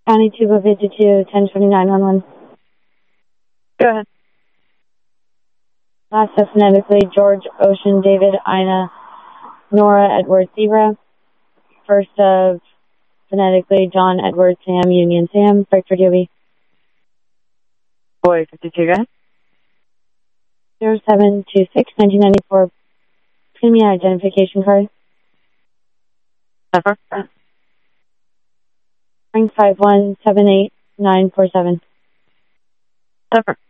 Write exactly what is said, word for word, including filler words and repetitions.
County two oh fifty-two, ten twenty-nine one one. Go ahead. Last of phonetically, George, Ocean, David, Ina, Nora, Edward, Zebra. First of phonetically, John, Edward, Sam, Union, Sam. Victor, Dewey. Boy fifty-two, go ahead. zero seven two six, nineteen ninety-four. Premium identification card. Zephyr. Ring five one seven eight nine four seven. Zephyr.